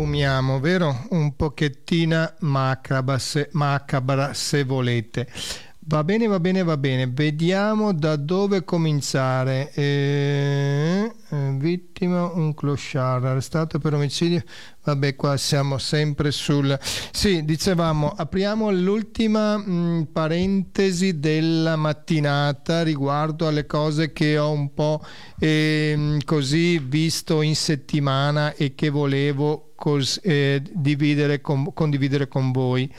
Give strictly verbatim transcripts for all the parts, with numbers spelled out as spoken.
sfumiamo, vero? Un pochettina macabra se, macabra se volete. Va bene, va bene, va bene. Vediamo da dove cominciare. Eh, eh, vittima, un clochard, arrestato per omicidio. Vabbè, qua siamo sempre sul... Sì, dicevamo, apriamo l'ultima mh, parentesi della mattinata riguardo alle cose che ho un po' eh, così visto in settimana e che volevo cos- eh, dividere con, condividere con voi.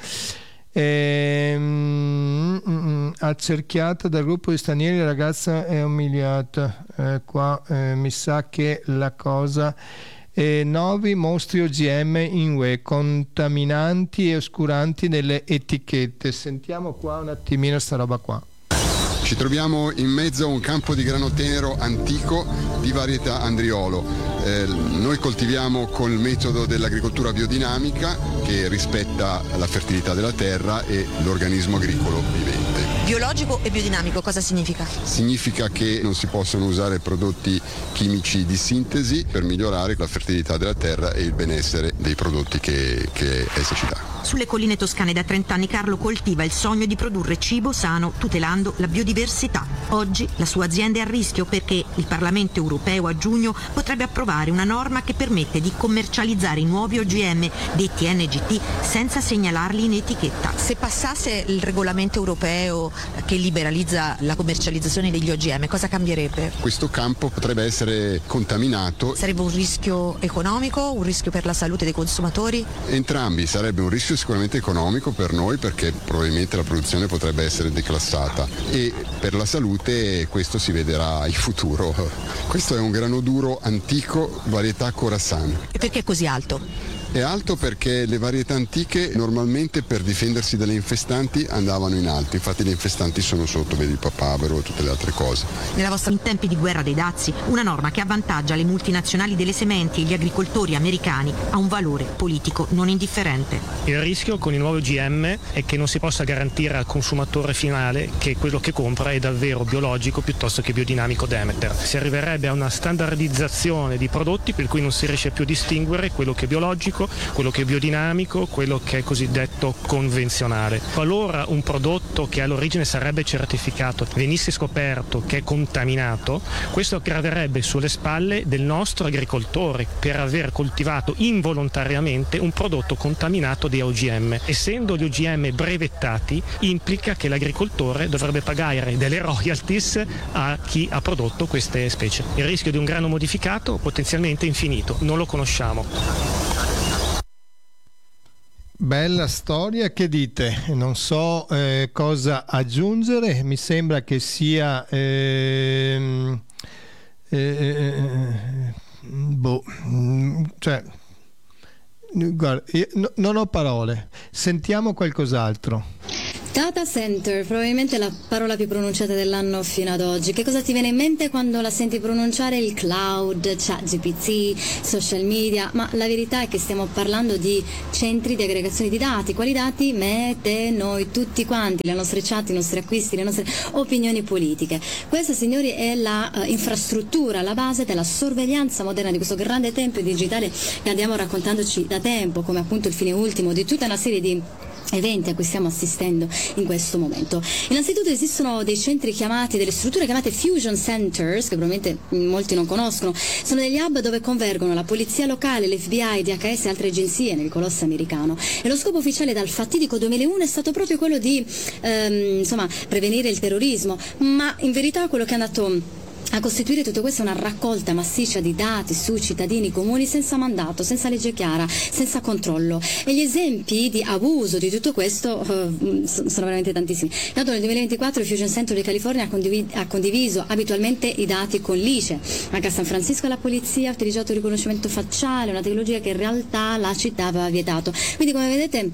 Ehm, mm, mm, accerchiata dal gruppo di stranieri, la ragazza è umiliata. Eh, qua eh, mi sa che la cosa eh, nuovi mostri O G M in U E, contaminanti e oscuranti nelle etichette. Sentiamo qua un attimino sta roba qua. Ci troviamo in mezzo a un campo di grano tenero antico di varietà Andriolo. Eh, noi coltiviamo col metodo dell'agricoltura biodinamica che rispetta la fertilità della terra e l'organismo agricolo vivente. Biologico e biodinamico cosa significa? Significa che non si possono usare prodotti chimici di sintesi per migliorare la fertilità della terra e il benessere dei prodotti che, che essa ci dà. Sulle colline toscane da trenta anni Carlo coltiva il sogno di produrre cibo sano tutelando la biodiversità. Oggi la sua azienda è a rischio perché il Parlamento europeo a giugno potrebbe approvare una norma che permette di commercializzare i nuovi O G M detti N G T senza segnalarli in etichetta. Se passasse il regolamento europeo che liberalizza la commercializzazione degli O G M, cosa cambierebbe? Questo campo potrebbe essere contaminato. Sarebbe un rischio economico, un rischio per la salute dei consumatori? Entrambi, sarebbe un rischio sicuramente economico per noi perché probabilmente la produzione potrebbe essere declassata e per la salute questo si vedrà in futuro. Questo è un grano duro antico, varietà Khorasan. E perché è così alto? È alto perché le varietà antiche normalmente per difendersi dalle infestanti andavano in alto, infatti le infestanti sono sotto, vedi il papavero e tutte le altre cose. Nella vostra in tempi di guerra dei dazi, una norma che avvantaggia le multinazionali delle sementi e gli agricoltori americani ha un valore politico non indifferente. Il rischio con i nuovi O G M è che non si possa garantire al consumatore finale che quello che compra è davvero biologico piuttosto che biodinamico Demeter. Si arriverebbe a una standardizzazione di prodotti per cui non si riesce più a distinguere quello che è biologico, quello che è biodinamico, quello che è cosiddetto convenzionale. Qualora un prodotto che all'origine sarebbe certificato venisse scoperto che è contaminato, questo aggraverebbe sulle spalle del nostro agricoltore per aver coltivato involontariamente un prodotto contaminato di O G M. Essendo gli O G M brevettati, implica che l'agricoltore dovrebbe pagare delle royalties a chi ha prodotto queste specie. Il rischio di un grano modificato potenzialmente infinito, non lo conosciamo. Bella storia, che dite? Non so eh, cosa aggiungere, mi sembra che sia ehm, eh, eh, boh, cioè guarda, io no, non ho parole, sentiamo qualcos'altro. Data center, probabilmente la parola più pronunciata dell'anno fino ad oggi. Che cosa ti viene in mente quando la senti pronunciare? Il cloud, ChatGPT, social media, ma la verità è che stiamo parlando di centri di aggregazione di dati. Quali dati? Me, te, noi, tutti quanti, le nostre chat, i nostri acquisti, le nostre opinioni politiche. Questa, signori, è la uh, infrastruttura, la base della sorveglianza moderna di questo grande tempio digitale che andiamo raccontandoci da tempo, come appunto il fine ultimo di tutta una serie di eventi a cui stiamo assistendo in questo momento. Innanzitutto esistono dei centri chiamati, delle strutture chiamate Fusion Centers, che probabilmente molti non conoscono. Sono degli hub dove convergono la polizia locale, l'F B I, D H S e altre agenzie nel colosso americano. E lo scopo ufficiale dal fatidico duemilauno è stato proprio quello di ehm, insomma, prevenire il terrorismo, ma in verità quello che è andato a costituire tutto questo è una raccolta massiccia di dati su cittadini comuni senza mandato, senza legge chiara, senza controllo. E gli esempi di abuso di tutto questo uh, sono veramente tantissimi. Intanto nel duemilaventiquattro il Fusion Center di California ha, condiv- ha condiviso abitualmente i dati con l'I C E. Anche a San Francisco la polizia ha utilizzato il riconoscimento facciale, una tecnologia che in realtà la città aveva vietato. Quindi, come vedete,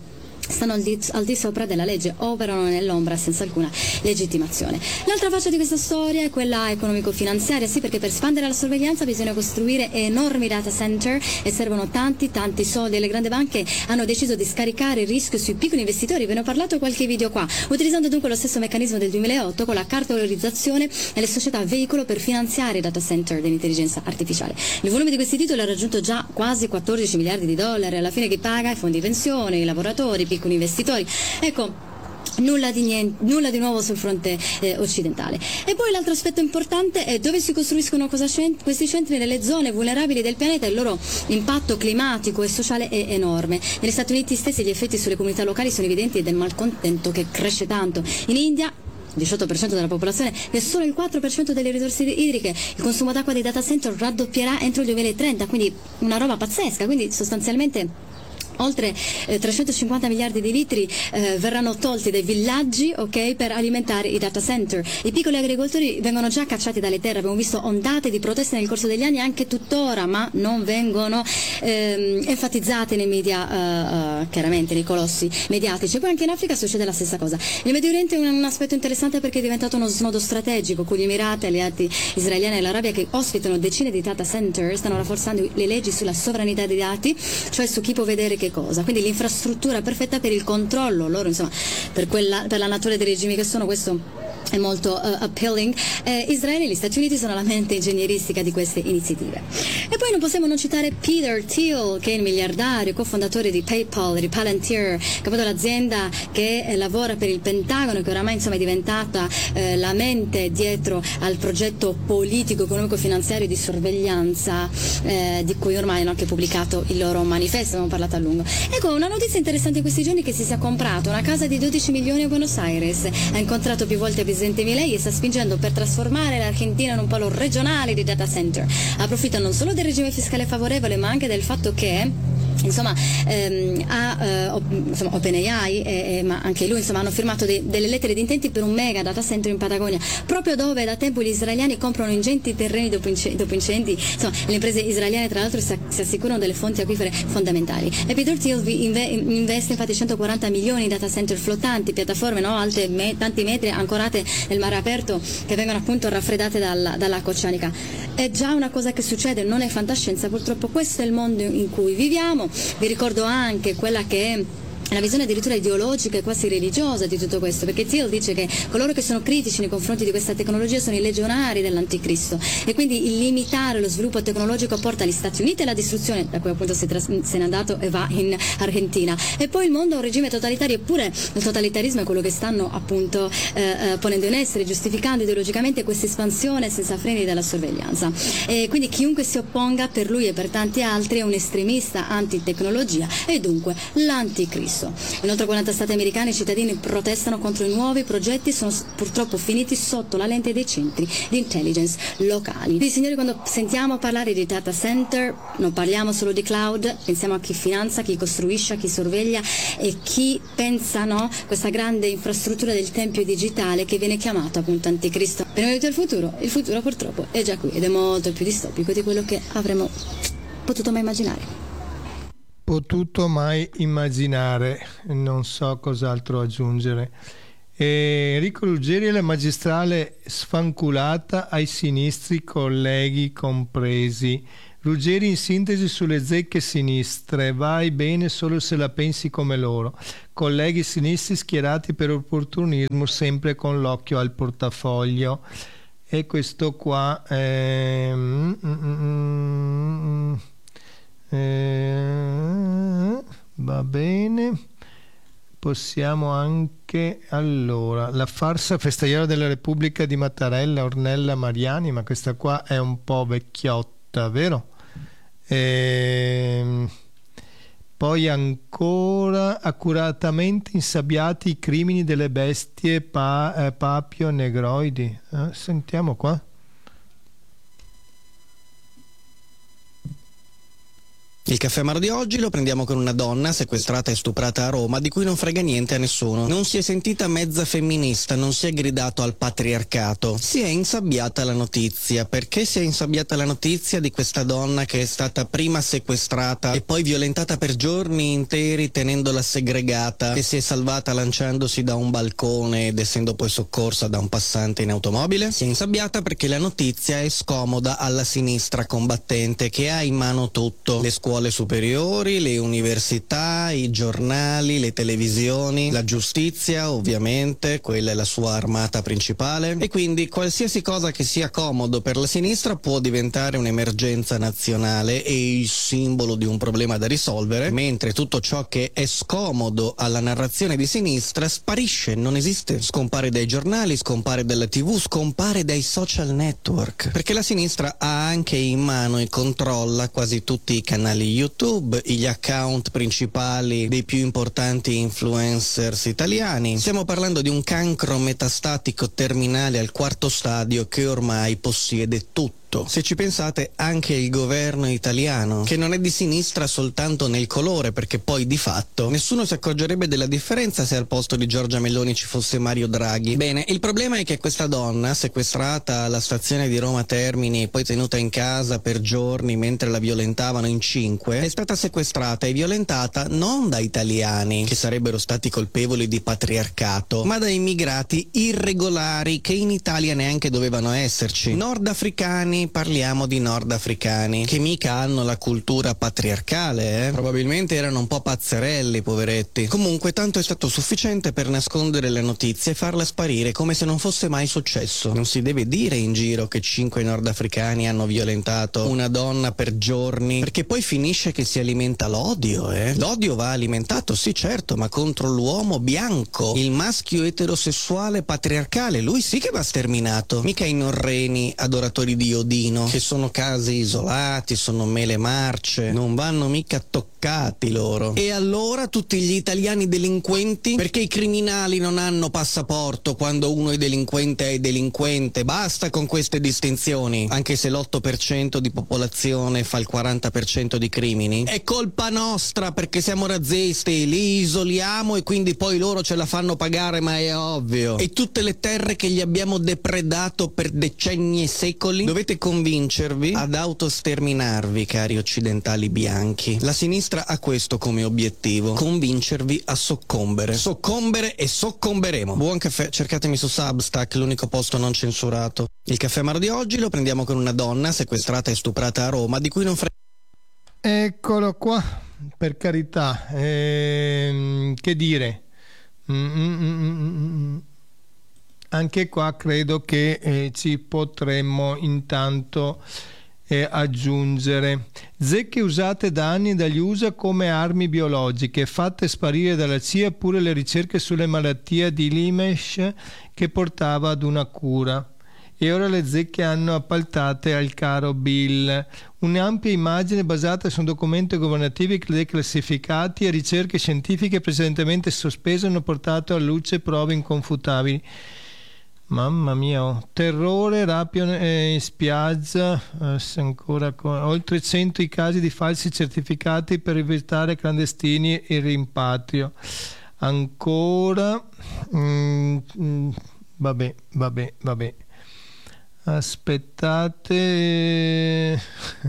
stanno al di, al di sopra della legge, operano nell'ombra senza alcuna legittimazione. L'altra faccia di questa storia è quella economico-finanziaria, sì, perché per espandere la sorveglianza bisogna costruire enormi data center e servono tanti tanti soldi, e le grandi banche hanno deciso di scaricare il rischio sui piccoli investitori. Ve ne ho parlato qualche video qua, utilizzando dunque lo stesso meccanismo del duemilaotto con la cartolarizzazione e le società veicolo per finanziare i data center dell'intelligenza artificiale. Il volume di questi titoli ha raggiunto già quasi quattordici miliardi di dollari, alla fine chi paga? I fondi pensione, i lavoratori, i piccoli investitori. Ecco, Nulla di, niente, nulla di nuovo sul fronte eh, occidentale. E poi l'altro aspetto importante è dove si costruiscono cosa cent- questi centri, nelle zone vulnerabili del pianeta. Il loro impatto climatico e sociale è enorme. Negli Stati Uniti stessi gli effetti sulle comunità locali sono evidenti, e del malcontento che cresce tanto. In India diciotto per cento della popolazione e solo il quattro per cento delle risorse idriche. Il consumo d'acqua dei data center raddoppierà entro il duemilatrenta, quindi una roba pazzesca. Quindi sostanzialmente oltre eh, trecentocinquanta miliardi di litri eh, verranno tolti dai villaggi, ok, per alimentare i data center. I piccoli agricoltori vengono già cacciati dalle terre, abbiamo visto ondate di proteste nel corso degli anni, anche tuttora, ma non vengono ehm, enfatizzate nei media, uh, uh, chiaramente nei colossi mediatici. Poi anche in Africa succede la stessa cosa. Il Medio Oriente è un, un aspetto interessante perché è diventato uno snodo strategico, con gli Emirati, alleati israeliani e l'Arabia che ospitano decine di data center, stanno rafforzando le leggi sulla sovranità dei dati, cioè su chi può vedere che cosa, quindi l'infrastruttura perfetta per il controllo loro, insomma, per, quella, per la natura dei regimi che sono, questo è molto uh, appealing. eh, Israele e gli Stati Uniti sono la mente ingegneristica di queste iniziative. E poi non possiamo non citare Peter Thiel, che è il miliardario, cofondatore di PayPal, di Palantir, capo dell'azienda che eh, lavora per il Pentagono, che oramai insomma è diventata eh, la mente dietro al progetto politico, economico, finanziario di sorveglianza eh, di cui ormai hanno anche pubblicato il loro manifesto, abbiamo parlato a lungo. Ecco, una notizia interessante in questi giorni è che si sia comprato una casa di dodici milioni a Buenos Aires, ha incontrato più volte il presidente Milei e sta spingendo per trasformare l'Argentina in un polo regionale di data center. Approfitta non solo del regime fiscale favorevole, ma anche del fatto che insomma, ehm, ha, eh, op, insomma OpenAI e, e, ma anche lui insomma hanno firmato de, delle lettere di intenti per un mega data center in Patagonia, proprio dove da tempo gli israeliani comprano ingenti terreni dopo, inc- dopo incendi. Insomma, le imprese israeliane tra l'altro si, si assicurano delle fonti acquifere fondamentali. E Peter Thiel inve, investe infatti centoquaranta milioni in data center flottanti, piattaforme no, alte me, tanti metri ancorate nel mare aperto, che vengono appunto raffreddate dal, dall'acqua oceanica. È già una cosa che succede, non è fantascienza, purtroppo questo è il mondo in cui viviamo. Vi ricordo anche quella che è la visione addirittura ideologica e quasi religiosa di tutto questo, perché Thiel dice che coloro che sono critici nei confronti di questa tecnologia sono i legionari dell'anticristo, e quindi il limitare lo sviluppo tecnologico porta gli Stati Uniti alla distruzione, da cui appunto si tras- se n'è andato e va in Argentina, e poi il mondo è un regime totalitario, eppure il totalitarismo è quello che stanno appunto eh, eh, ponendo in essere, giustificando ideologicamente questa espansione senza freni della sorveglianza. E quindi chiunque si opponga, per lui e per tanti altri, è un estremista antitecnologia e dunque l'anticristo. In oltre quaranta stati americani i cittadini protestano contro i nuovi progetti, sono purtroppo finiti sotto la lente dei centri di intelligence locali. Quindi signori, quando sentiamo parlare di data center non parliamo solo di cloud, pensiamo a chi finanzia, chi costruisce, a chi sorveglia e chi pensa, no, questa grande infrastruttura del tempio digitale che viene chiamato appunto anticristo. Abbiamo detto il futuro, il futuro purtroppo è già qui ed è molto più distopico di quello che avremmo potuto mai immaginare. Potuto mai immaginare, non so cos'altro aggiungere. E Enrico Ruggeri è la magistrale sfanculata ai sinistri, colleghi compresi. Ruggeri in sintesi sulle zecche sinistre: vai bene solo se la pensi come loro. Colleghi sinistri schierati per opportunismo, sempre con l'occhio al portafoglio. E questo qua è... Mm, mm, mm, Eh, va bene, possiamo anche allora la farsa festaiola della Repubblica di Mattarella, Ornella Mariani, ma questa qua è un po' vecchiotta, vero? E poi ancora accuratamente insabbiati i crimini delle bestie pa- eh, papio negroidi. Eh, sentiamo qua. I Il caffè amaro di oggi lo prendiamo con una donna sequestrata e stuprata a Roma di cui non frega niente a nessuno. Non si è sentita mezza femminista, non si è gridato al patriarcato. Si è insabbiata la notizia. Perché si è insabbiata la notizia di questa donna che è stata prima sequestrata e poi violentata per giorni interi tenendola segregata, e si è salvata lanciandosi da un balcone ed essendo poi soccorsa da un passante in automobile? Si è insabbiata perché la notizia è scomoda alla sinistra combattente che ha in mano tutto: le scuole superiori, le università, i giornali, le televisioni, la giustizia, ovviamente, quella è la sua armata principale, e quindi qualsiasi cosa che sia comodo per la sinistra può diventare un'emergenza nazionale e il simbolo di un problema da risolvere, mentre tutto ciò che è scomodo alla narrazione di sinistra sparisce, non esiste, scompare dai giornali, scompare dalla tivù, scompare dai social network, perché la sinistra ha anche in mano e controlla quasi tutti i canali YouTube, gli account principali dei più importanti influencers italiani. Stiamo parlando di un cancro metastatico terminale al quarto stadio che ormai possiede tutto. Se ci pensate, anche il governo italiano, che non è di sinistra soltanto nel colore, perché poi di fatto nessuno si accorgerebbe della differenza se al posto di Giorgia Meloni ci fosse Mario Draghi. Bene, il problema è che questa donna, sequestrata alla stazione di Roma Termini e poi tenuta in casa per giorni mentre la violentavano in cinque, è stata sequestrata e violentata non da italiani, che sarebbero stati colpevoli di patriarcato, ma da immigrati irregolari che in Italia neanche dovevano esserci. Nordafricani, parliamo di nordafricani, che mica hanno la cultura patriarcale, eh? Probabilmente erano un po' pazzerelli, poveretti. Comunque tanto è stato sufficiente per nascondere la notizia e farla sparire come se non fosse mai successo. Non si deve dire in giro che cinque nordafricani hanno violentato una donna per giorni, perché poi finisce che si alimenta l'odio, eh? L'odio va alimentato, sì certo, ma contro l'uomo bianco, il maschio eterosessuale patriarcale, lui sì che va sterminato, mica i norreni adoratori di Odino, che sono casi isolati, sono mele marce, non vanno mica toccati loro. E allora tutti gli italiani delinquenti? Perché i criminali non hanno passaporto quando uno è delinquente è delinquente? Basta con queste distinzioni, anche se l'otto per cento di popolazione fa il quaranta per cento di crimini. È colpa nostra perché siamo razzisti, li isoliamo e quindi poi loro ce la fanno pagare, ma è ovvio. E tutte le terre che gli abbiamo depredato per decenni e secoli? Dovete convincervi ad autosterminarvi, cari occidentali bianchi. La sinistra ha questo come obiettivo: convincervi a soccombere. Soccombere e soccomberemo. Buon caffè, cercatemi su Substack, l'unico posto non censurato. Il caffè amaro di oggi lo prendiamo con una donna sequestrata e stuprata a Roma di cui non frega. Eccolo qua, per carità, ehm, che dire. Mm-mm-mm-mm. Anche qua credo che eh, ci potremmo intanto eh, aggiungere zecche usate da anni dagli U S A come armi biologiche, fatte sparire dalla C I A pure le ricerche sulle malattie di Limesh che portava ad una cura. E ora le zecche hanno appaltate al caro Bill. Un'ampia immagine basata su un documento governativo declassificati e ricerche scientifiche precedentemente sospese hanno portato a luce prove inconfutabili. Mamma mia, oh. Terrore, rabbia eh, in spiaggia, eh, ancora con... oltre cento i casi di falsi certificati per evitare clandestini e rimpatrio. Ancora, mm, mm, vabbè, vabbè, vabbè. Aspettate,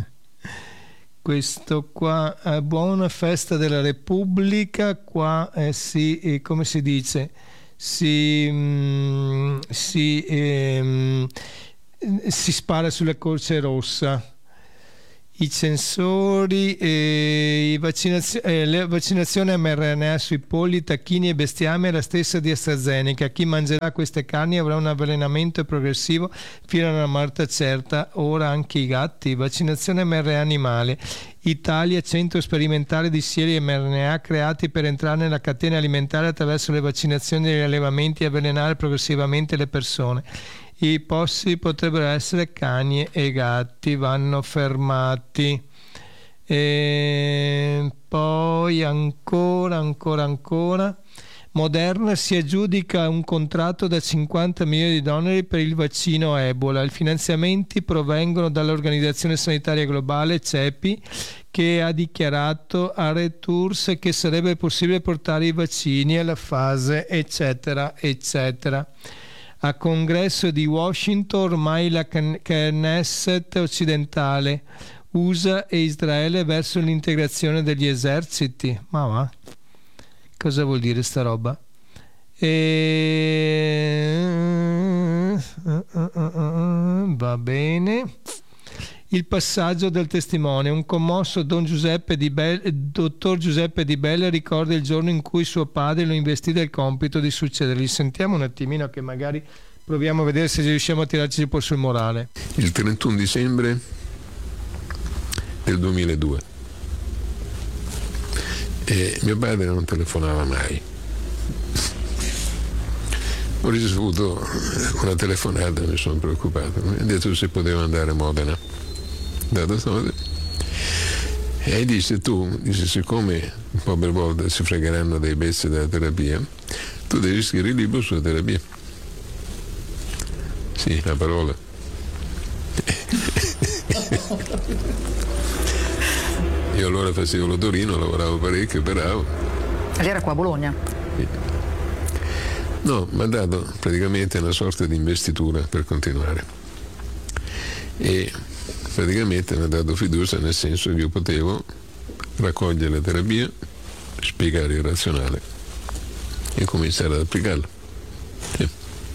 questo qua, eh, buona festa della Repubblica, qua eh, si, eh, come si dice, si, mm, si, eh, si spara sulla Croce Rossa. I censori, eh, i vaccinazio- eh, la vaccinazione mRNA sui polli, tacchini e bestiame è la stessa di AstraZeneca. Chi mangerà queste carni avrà un avvelenamento progressivo fino a una morte certa. Ora anche i gatti. Vaccinazione mRNA animale. Italia, centro sperimentale di sieri mRNA creati per entrare nella catena alimentare attraverso le vaccinazioni degli allevamenti e avvelenare progressivamente le persone. I posti potrebbero essere cani e gatti, vanno fermati. E poi ancora, ancora, ancora. Moderna si aggiudica un contratto da cinquanta milioni di dollari per il vaccino Ebola. I finanziamenti provengono dall'Organizzazione Sanitaria Globale, C E P I, che ha dichiarato a Reuters che sarebbe possibile portare i vaccini alla fase eccetera eccetera. A congresso di Washington ormai la Knesset occidentale, U S A e Israele verso l'integrazione degli eserciti. Ma va? Cosa vuol dire sta roba? E... va bene. Il passaggio del testimone. Un commosso Don Giuseppe Di Bella, dottor Giuseppe Di Bella ricorda il giorno in cui suo padre lo investì del compito di succedergli. Sentiamo un attimino che magari proviamo a vedere se riusciamo a tirarci un po' sul morale. Il trentuno dicembre del duemiladue. E mio padre non telefonava mai. Ho ricevuto una telefonata, mi sono preoccupato, mi ha detto se poteva andare a Modena, e disse tu, dice, siccome un po' per volta si fregheranno dei bestie della terapia, tu devi scrivere il libro sulla terapia. Sì, la parola. Io allora facevo l'odorino, lavoravo parecchio, operavo. Lei era qua a Bologna? Sì. No, mi ha dato praticamente una sorta di investitura per continuare. E praticamente mi ha dato fiducia nel senso che io potevo raccogliere la terapia, spiegare il razionale e cominciare ad applicarla. Sì.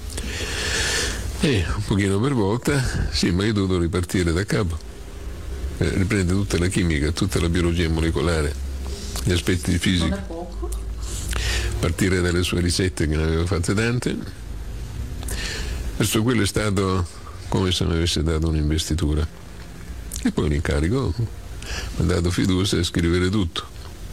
E un pochino per volta, sì, ma io ho dovuto ripartire da capo. Eh, riprende tutta la chimica, tutta la biologia molecolare, gli aspetti di fisica, partire dalle sue ricette che ne aveva fatte tante. Questo quello è stato come se mi avesse dato un'investitura, e poi l'incarico mi ha dato fiducia a scrivere tutto.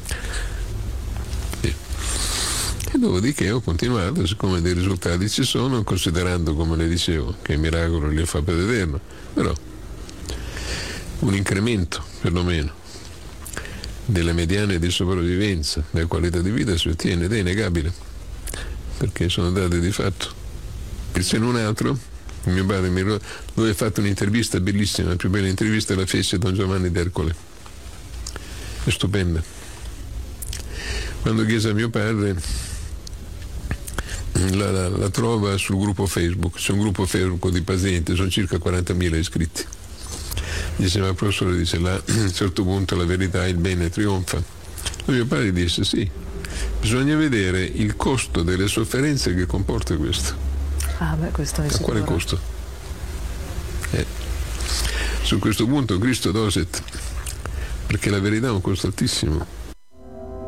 E, e dopodiché ho continuato, siccome dei risultati ci sono, considerando, come le dicevo, che il miracolo li fa per eterno, però un incremento perlomeno delle mediane di sopravvivenza, della qualità di vita si ottiene, ed è innegabile, perché sono dati di fatto. E se non altro, il mio padre mi ricorda, lui ha fatto un'intervista bellissima, la più bella intervista la fece Don Giovanni d'Ercole, è stupenda. Quando chiese a mio padre, la, la, la trova sul gruppo Facebook, c'è un gruppo Facebook di pazienti, sono circa quarantamila iscritti. Dice, ma professore, dice, là, a un certo punto la verità, il bene trionfa. E mio padre disse, sì, bisogna vedere il costo delle sofferenze che comporta questo. Ah, beh, questo è a sicuro. Quale costo? Eh. Su questo punto Cristo docet, perché la verità ha un costo altissimo.